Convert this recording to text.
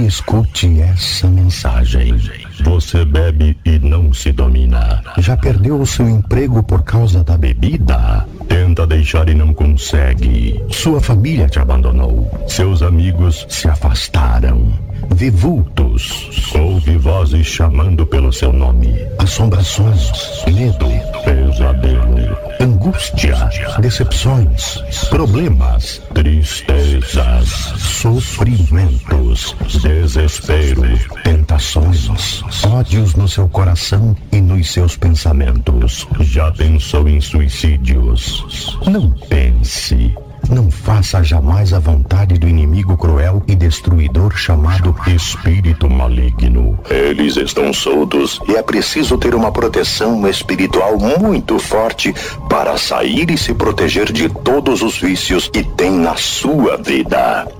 Escute essa mensagem. Você bebe e não se domina. Já perdeu o seu emprego por causa da bebida? Tenta deixar e não consegue. Sua família te abandonou. Seus amigos se afastaram. Vê vultos. Ouve vozes chamando pelo seu nome. Assombrações, medo, pesadelo, angústia, decepções, problemas, tristezas, sofrimentos, desespero, tentações, ódios no seu coração e nos seus pensamentos. Já pensou em suicídios? Não pense. Não faça jamais a vontade do inimigo cruel e destruidor chamado espírito maligno. Eles estão soltos e é preciso ter uma proteção espiritual muito forte para sair e se proteger de todos os vícios que tem na sua vida.